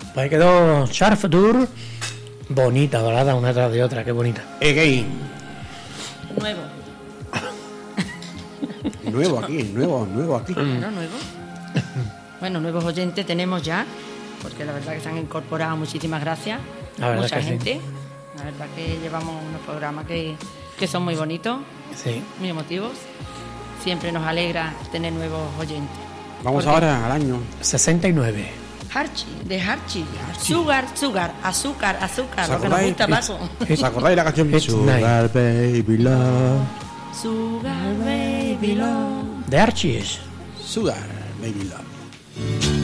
Pues ahí quedó Sharp Tour. Bonita balada, una tras de otra, qué bonita. Gay. Nuevo. Nuevo aquí. Claro, nuevo. Bueno, nuevos oyentes tenemos ya, porque la verdad que se han incorporado, muchísimas gracias. Mucha gente. Sí. La verdad que llevamos unos programas que son muy bonitos, sí, muy emotivos. Siempre nos alegra tener nuevos oyentes. Vamos ahora al año 69. De Harchi. Sugar, azúcar, lo que nos gusta, Paco. ¿Os acordáis de la canción? Sugar Baby Love. Sugar Baby Love. De Archie es. Sugar Baby Love.